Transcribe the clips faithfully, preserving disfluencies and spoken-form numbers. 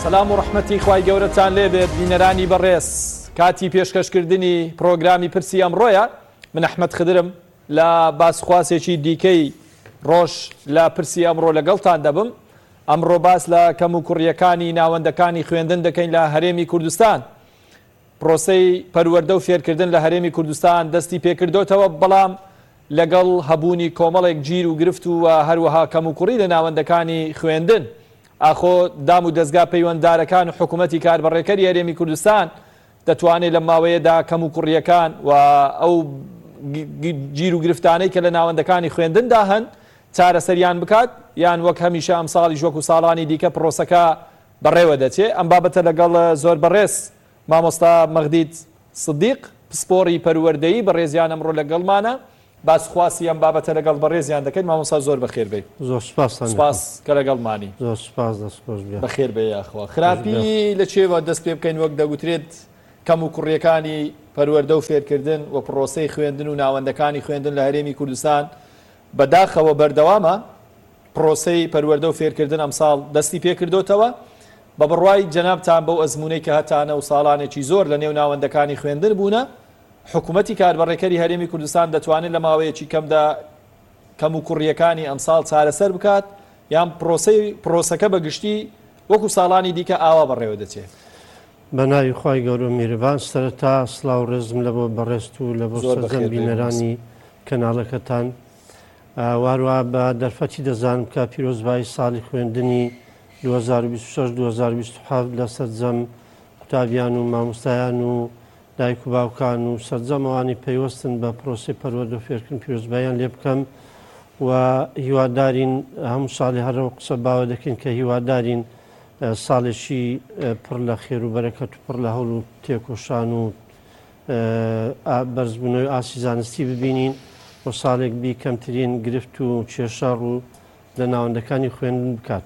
سەلام و ڕەحمەتی خوای گەورەتان لێبێت بینەرانی بەڕێز. کاتی پێشکەشکردنی پرۆگرامی پرسی ئەمڕۆیە. من ئەحمەد خدرم لە باسخواسێکی دیکەی ڕۆژ لە پرسی ئەمڕۆ لەگەڵتان دەبم. ئەمڕۆ باس لە کەم و کوڕیەکانی ناوەندەکانی خوێندن دەکەین لە هەرێمی کوردستان. پرۆسەی پەروەردە و فێرکردن لە هەرێمی کوردستان دەستی پێکردوتەوە، بەڵام لەگەڵ هەبوونی کۆمەڵێک گیر و گرفت و هەروەها کەم و کوڕی لە ناوەندەکانی خوێندن، ئاخۆ دام و دەستگا پەیوەنددارەکان و حکوومەتی کاربڕێکەری هەرێمی کوردستان دەتوانێت لە ماوەیەدا کەم و کوڕیەکان و ئەو گیر و گرفتانەی کە لە ناوەندەکانی خوێندندا هەن چارەسەریان بکات، یان وەک هەمیشە ئەم ساڵی ژوەک و ساڵانی دیکە پرۆسەکە بەڕێوە دەچێت. ئەم بابەتە لەگەڵ زۆر بەڕێز مامۆستا مەغدید سدیق پسپۆڕی پەروەردەیی بەڕێزیان ئەمڕۆ لەگەڵمانە. باسخواسی ئەم بابەتە لەگەڵ بەڕێزیان دەکەین. مامۆستا زۆر بەخێر بێت. زۆر سپاس سپاس کە لەگەڵمانی. زۆر سپاس دەستخۆش بێت. بەخێر بێ یاخوا. خراپی لە چێوە دەست پێ بکەین وەک دەگوترێت کەم و کوڕیەکانی پەروەردە و فێرکردن و پرۆسەی خوێندن و ناوەندەکانی خوێندن لە هەرێمی کوردستان بەداخەوە بەردەوامە. پرۆسەی پەروەردە و فێرکردن ئەمساڵ دەستی پێکردوتەوە بە بڕوای جەنابتان بەو ئەزمونەی کە هەتانە و ساڵانێکی زۆر لە نێو ناوەندەکانی خوێندن بوونە. حکوومەتی کاربڕێکەری هەرێمی کوردستان دەتوانێت لە ماوەیەکی کەمدا کەم و کوڕیەکانی ئەمساڵ چارەسەر بکات، یان پرۆسەی پرۆسەکە بەگشتی وەکو ساڵانی دیکە ئاوا بەڕێوە دەچێت. بە ناوی خوای گەورە میرڤان سەرەتا سڵاو و ڕێزم لە بۆ بەڕێست و لە بۆ سەرجەم بینەرانی کەناڵەکەتان. واروە بە دەرفەتی دەزانم کە پیرۆزبایی ساڵی خوێندنی دوو هەزار و بیست و شەش دوو هەزار و بیست و هەفت لە سەرجەم قوتابیان و مامۆستایان و دایک و باوکان و سەرجەمەوانی پەیوەستن بە پرۆسی پەروەردە و فێرکردن پیرۆزباییان لێ بکەم و هیوادارین هەموو ساڵی هەرەوە قسە باوە دەکەین کە هیوادارین ساڵێکی پڕ لە خێر و بەرەکەت و پڕ لە هەوڵ و تێکۆشان و بەرزبوونەوەی ئاسی زانستی ببینین و ساڵێک بی کەمترین گرفت و کێشەڕ و لە ناوەندەکانی خوێندن بکات.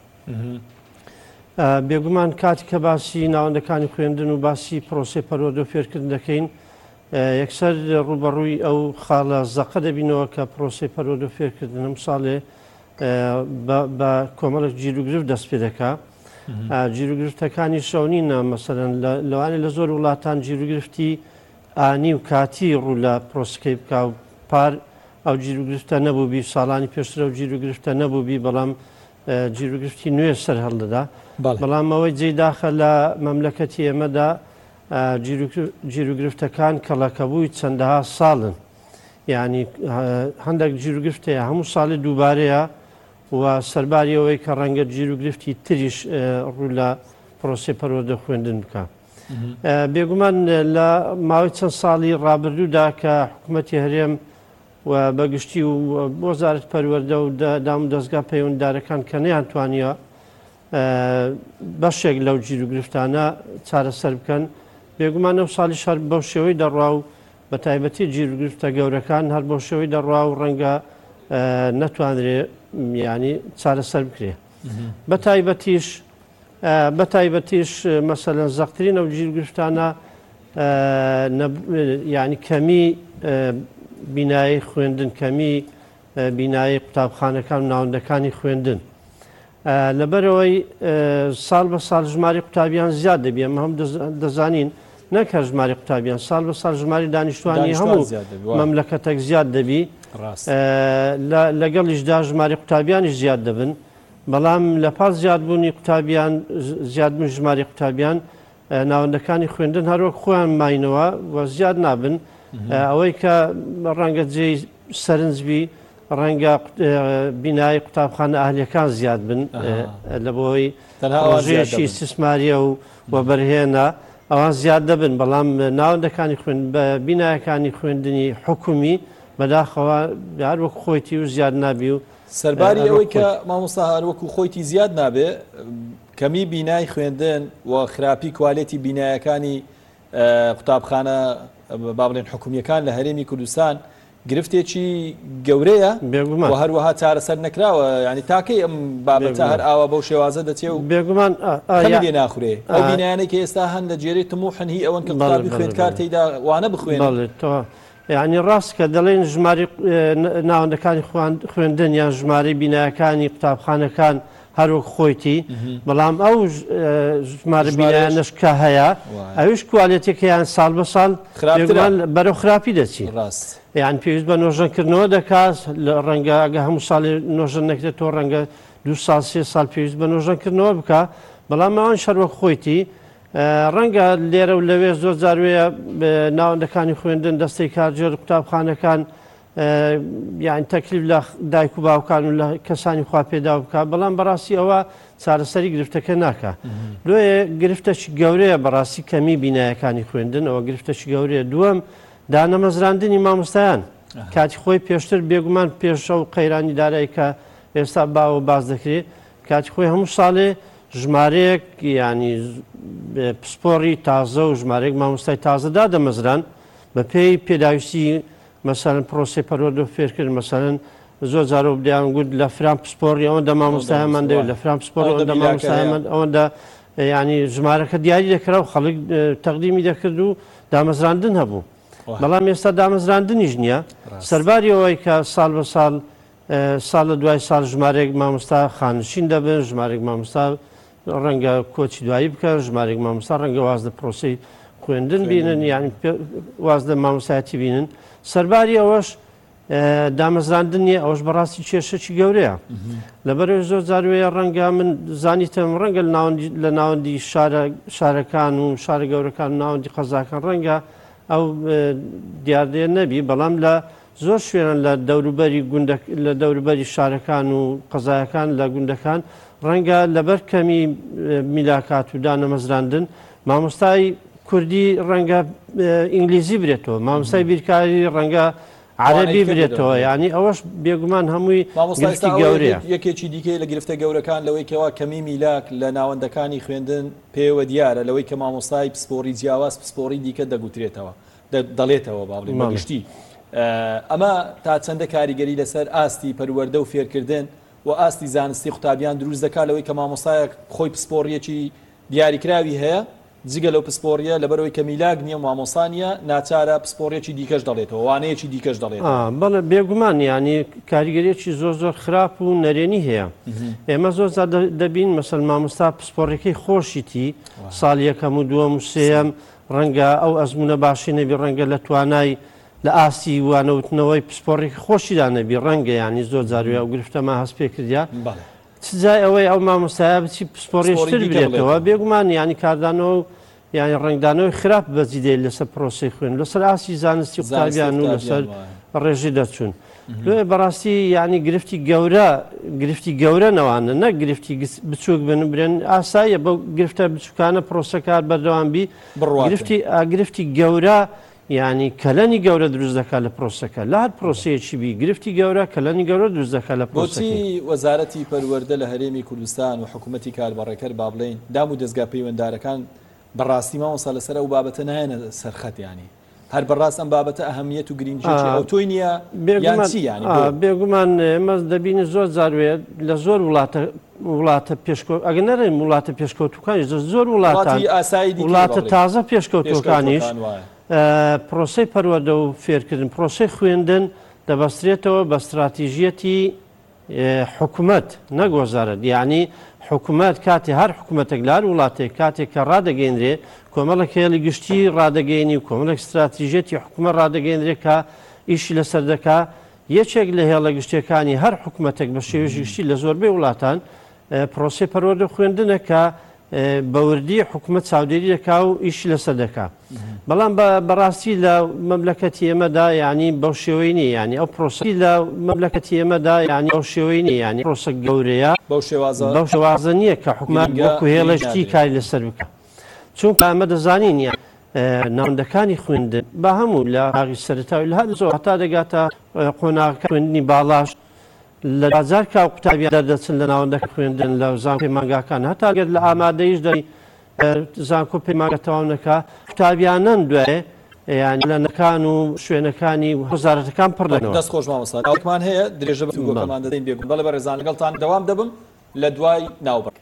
بێگومان کاتی کە باسی ناوەندەکانی خوێندن و باسی پرۆسی پەروەردە و فێرکردن دەکەین، یەکسەر ڕوبەڕووی ئەو خاڵە زەقە دەبینەوە کە پرۆسی پەروەردە و فێرکردن ئەم ساڵێ بە کۆمەڵێک گیر و گرفت دەست پێ دەکات. گیر و گرفتەکانی شەونینە، مەسەرەن لەوانێ لە زۆر وڵاتان گیر و گرفتی ئانی و کاتی ڕوو لە پرۆسەکەی بکا و پار ئەو گیر و گرفتە نەبووبی، ساڵانی پێشترە و گیر و گرفتە نەبووبی، بەڵام گیر و گرفتی نوێ سەر هەڵدەدا. بەڵام ئەوەی جێی داخە لە مەملەکەتی ئێمەدا گیر و گرفتەکان کەڵەکەبووی چەندەها ساڵن، یعنی هەندێک گیر و گرفتەیە هەموو ساڵی دووبارەیە و سەرباری ئەوەی کە ڕەنگە گیر و گرفتی تریش ڕوو لە پرۆسی پەروەردە خوێندن بکە. بێگومان لە ماوەی چەند ساڵی ڕابردوودا کە حکوومەتی هەرێم و بەگشتی و وەزارەت پەروەردە و دام و دەستگا پەیوەنددارەکان کە نەیانتوانیوە بەشێک لەو گیر و گرفتانە چارەسەر بکەن، بێگومان ئەو ساڵی شەر بەو شێوەی دەڕوا و بە تایبەتی گیر و گرفتە گەورەکان هەر بەو شێوەی دەڕوا و ڕەنگە نەتوانرێ ینی چارەسەر بکرێ. بە تایبەتیش بە تایبەتیش مەسەلەن زەقترین ئەو گیر و گرفتانە ینی کەمی بینایی خوێندن، کەمی بینایی قوتابخانەکان و ناوەندەکانی خوێندن. لەبەرەوەی ساڵ بە ساڵ ژماری قوتابیان زیاد دەبێ، ئەمە هەم دەزانین نەکە ژماری قوتابیان ساڵ بە ساڵ ژماری دانیشتوانی هەموو مەملەکەتێک زیاد دەبی، لەگەڵیشدا ژماری قوتابیانیش زیاد دەبن، بەڵام لە پاس زیادبوونی قوتابیان زیادبوون ژماری قوتابیان ناوەندەکانی خوێندن هەروەک خۆیان ماینەوە و زیاد نابن. ئەوەی کە ڕەنگە جێی سەرنجبی ڕەنگە بینایی قوتابخانە ئاهلیەکان زیاد بن لە بۆی ڕۆژەیەکی استثماریە و وەبەرهێنە ئەوان زیاد دەبن، بەڵام ناوەندەکانی بینایەکانی خوێندنی حکومی بەداخەوە هەروەکو خۆیتی و زیاد نابی و سەرباری ئەوەی کە مامۆستا هەروەکو خۆیتی زیاد نابێ، کەمی بینای خوێندن و خراپی کوالێتی بینایەکانی قوتابخانە با بڵێن حکومیەکان لە هەرێمی کوردستان گرفتێکی گەورەیە و هەروەها چارەسەر نەکراوە، ینی تاکەی ئەم بابەتە هەر ئاوا بەو شێوازە دەچێ و بێگومان لێ ناخورێ. ئەو بینایانەی کە ئێستا هەن لە جێرەی تموحن هی ئەوەن کە قوتابی خوێندکار تێیدا وانە بخوێنێتەوە. یعنی ڕاست کە دەڵێن ژماری ناوەندەکانی خوێندن یان ژماری بینایەکانی قوتابخانەکان هەروک خۆیتی بەڵام ئەو ژمارە بینایانش کە هەیە ئەوش کوالێتێکیان ساڵ بە ساڵ بەرەو خراپی دەچی یان پێویست بە نۆژەنکردنەوە دەکات لە ڕەنگە ئەگە هەموو ساڵی نۆژن نەکرێتەوە ڕەنگە دو سال سێ ساڵ پێویست بە نۆژەنکردنەوە بکە بەڵام ئەوان شەروەک خۆیتی ڕەنگە لێرە و لەوێ زۆر جاروەیە ناوەندەکانی خوێندن دەستەی کارژێر قوتابخانەکان یان تەکلیف لە دایک و باوکان و لە کەسانی خوا پێدا بکات بەڵام بەڕاستی ئەوە چارەسەری گرفتەکە ناکە دوێ گرفتەی گەورەیە بەڕاستی کەمی بینایەکانی خوێندن ئەوە گرفتەی گەورەیە دووەم دانەمەزراندنی مامۆستایان کاتی خۆی پێشتر بێگومان پێشە و قەیرانی دارایی کە ئێستا باوە باز دەکرێت کاتی خۆی هەموو ساڵێ ژمارەیەک ینی پسپۆڕی تازە و ژمارەیەک مامۆستای تازەدا دەمەزران بە پێی پێداویستی مەسەرەن پرۆسی پەروەردە و فێرکردن مەسەرەن زۆر جارە بدیان گوت لە فران پسپۆڕی ئەوەندە مامۆستایەمان دەوێت لە فران پسپۆڕ ئەوەندە مامۆستایەمان ئەوەندە ینی ژمارەکە دیاری دەکرا و خەڵک تەقدیمی دەکرد و دامەزراندن هەبوو بەڵام ئێستا دامەزراندنیش نییە سەرباری ئەوەی کە ساڵ بە ساڵ ساڵ لە دوای ساڵ ژمارێک مامۆستا خانشین دەبن ژمارێک مامۆستا ڕەنگە کۆچی دوایی بکە ژمارێک مامۆستا ڕەنگە واز لە پرۆسی خوێندن بینن یان واز لە مامۆستایەتی بینن سەرباری ئەوەش دامەزراندنیە ئەوش بەڕاستی کێشەی گەورەیە لەبەرەوەی زۆر جاروەیە ڕەنگە من زانیتم ڕەنگە لە ناوەندی شارەکان و شارە گەورەکان و ناوەندی قەزاکان ڕەنگە ئەو دیاردەیە نەبی بەڵام لە زۆر شوێنە لە دەوروبەری لە دەوروبەری شارەکان و قەزایەکان لە گوندەکان ڕەنگە لەبەر کەمی میلاکات و دانەمەزراندن مامۆستای کوردی ڕەنگە ئینگلیزی برێتەوە مامۆستای بیرکاری ڕەنگە عەرەبی برێتەوە ینی ئەوەش بێگومان هەمووی گرفتی گەورەیە یەکێکی دیکەی لە گرفتە گەورەکان لەوەی کەوا کەمی میلاک لە ناوەندەکانی خوێندن پێوە دیارە لەوەی کە مامۆستای پسپۆڕی جیاواز پسپۆڕی دیکە دەگوترێتەوە دەڵێتەوە باڵێ مەگشتی ئەمە تا چەندە کاریگەری لەسەر ئاستی پەروەردە و فێرکردن و ئاستی زانستی قوتابیان دروست دەکات لەوەی کە مامۆستایەک خۆی پسپۆڕیەکی دیاریکراوی هەیە جگە لەو پسپۆریە لەبەرەوەی کە میلاک نییە مامۆسانیە ناچارە پسپۆڕێکی دیکەش دەڵێتەوە وانەیەکی دیکەش دەڵێت بەڵێ بێگومان ینی کاریگەریەکی زۆر زۆر خراپ و نەرێنی هەیە ئێمە زۆر دەبین مەسەل مامۆستا پسپۆڕەکەی خۆشیتی ساڵ یەکەم و دووەم و سێەم ڕەنگە ئەو ئەزمونە باشی نەبی ڕەنگە لە توانای لە ئاستی وانەوتنەوەی پسپۆڕێکی خۆشیدا نەبی ڕەنگە ینی زۆر جاروێ ئەو گرفتەما هەست پێ کردیا چجای ئەوەی ئەو مامۆستایە بچی پسپۆڕێشتر بێتەوە بێگومان ینی کاردانەوە یانی ڕنگدانەوەی خراپ بەجیدێ لەسەر پرۆسی خوێن لەسەر ئاسی زانستی قوتابیان و لەسەر ڕێژی دەچوون دوێ بەڕاستی ینی گرفتی گەورە گرفتی گەورە نەوانە نەک گرفتی بچووک بن برێن ئاساییە بەو گرفتە بچووکانە پرۆسەکار بەردەوام بی گرفتی گرفتی گەورە ینی کەلەنی گەورە دروست دەکات لە پرۆسەکە لە هەر پرۆسەیەکی بی گرفتی گەورە کەلەنی گەورە دروست دەکات لە پرۆسی وەزارەتی پەروەردە لە هەرێمی کوردستان و حکوومەتی کاربڕێکەر با بڵێن دام و دەستگا پەیوەنددارەکان بەڕاستی مامۆستا لەسەر ئەو بابەتە نایەنە سەرخەت ینی هەر بەڕاست ئەم بابەتە ئەهەمیەت و گرنگجێکی ئەو تۆی نییە بێگومان ئێمە دەبینی زۆر جاروێ لە زۆر وڵاتە وڵاتە پێشکۆ ئەگە نەڕێن وڵاتە پێشکەوتوەکانیش زۆر وڵاتان وڵاتە تازە پێشکەوتوەکانیش پرۆسی پەروەردە و فێرکردن پرۆسی خوێندن دەبەسترێتەوە بە استراتیژیەتی حکوومەت نەک وەزارەت یعنی حکوومەت کاتی هەر حکوومەتێک لار وڵاتێک کاتێک کە ڕادەگەیەنرێ کۆمەڵک هێڵی گشتی ڕادەگەینی و کۆمەڵک استراتیژێتی حکوومەت ڕادەگەیەنرێت کە ئیشی لەسەر دەکا یەکێک لە هێڵە گشتەکانی هەر حکوومەتێک بە شێوەژی گشتی لە زۆربەی وڵاتان پرۆسی پەروەردە خوێندنە کە بەوردی حکوومەت چاودێری دەکا و ئیشی لەسەر دەکا بەڵام بەڕاستی لە مەملەکەتی ئێمەدا ینی بەو شێوەی نیە ینی ئەو پرۆسی لە مەملەکەتی ئێمەدا ینی ئەو شێوەی نیە ینی پرۆسە گەورەیە بەو شێوازە نییە کە حکوومەت وەکو هێڵەشتی کاری لەسەر بکە چونکە ئەمە دەزانین ناوەندەکانی خوێندن بە هەموو لە ئاغی سەرەتاوی لە هەر زۆر هەتا دەگاتە قۆناغەکە خوێندنی باڵاش لە بازار کا قوتابیان دەردەچن لە ناوەندەکە خوێندن لە زانکۆی مانگاکان هەتا گەر لە ئامادەیش دەی زانکۆ پەیمانگە تەواونەکە قوتابیانەن دوێ یانی لە نەکان و شوێنەکانی وەزارەتەکان پڕ دەکەن دەست خۆش مامۆستا ئەومان هەیە درێژە بەمان دەدەین بێگوم بەڵێ بەڕێزان لەگەڵتان دەوام دەبم لە دوای ناوبەر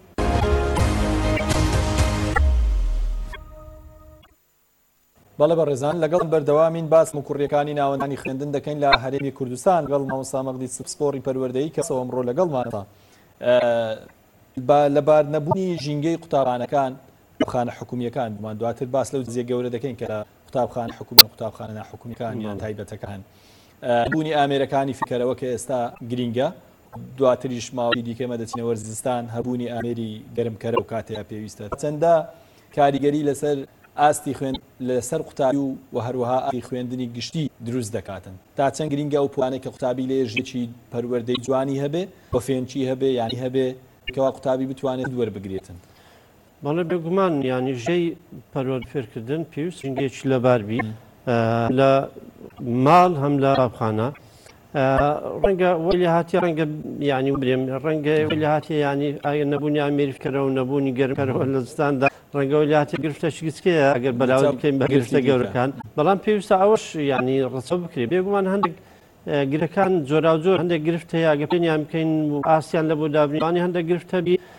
بەڵێ بەڕێزان لەگەڵ بەردەوامین باس و کوڕیەکانی ناوەندانی خوێندن دەکەین لە هەرێمی کوردستان لەگەڵ مامۆستا مەغدی سپسپۆڕی پەروەردەیی کەسەوە ئەمڕۆ لەگەڵمانەوە لەبار نەبوونی ژینگەی قوتابخانەکان قوتابخانە حکوومیەکان بمان دواتر باس لەو جزئیە گەورە دەکەین کە لە قوتابخانە حکوومی قوتابخانە ناحکوومیەکان یان تایبەتەکان بوونی ئامێرەکانی فکرەوە کە ئێستا گرینگە دواتریش ماوەی دیکەمە دەچینە وەرزستان هەبوونی ئامێری گەرمکەرە و کاتەیە پێویستە چەندە کاریگەری لەسەر ئاستی خوێن لەسەر قوتابی و هەروەها ئاستی خوێندنی گشتی دروست دەکاتن تا چەند گرینگە و پوانێک کە قوتابی لێ ژێکی پەروەردەی جوانی هەبێ بۆ فێنچی هەبێ یانی هەبێ کەوا قوتابی بتوانێت وەربگرێتن. بەڵێ بێگومان ینی ژێی پەروەردەفێرکردن پێویست ژینگەیەکی لەباربی لە ماڵ هەم لە قوتابخانە ڕەنگە وەلی هاتی ڕەنگە ینی برێم ڕەنگە وەلی هاتی ینی ئاگەر نەبوونی ئامێریکەرە و نەبوونی گەرمکەرەوە لە زستاندا ڕەنگە وەلی هاتی گرفتە شکستکەیە ئەگەر بەلاوە بکەین بە گرفتە گەورەکان بەڵام پێویستە ئەوەش ینی ڕەچەو بکرێت بێگومان هەندێک گرەکان جۆرا و جۆر هەندێک گرفت هەیە ئەگە پێیان بکەین و ئاسیان لە بۆ دابنیوانی هەندێک گرفتە بی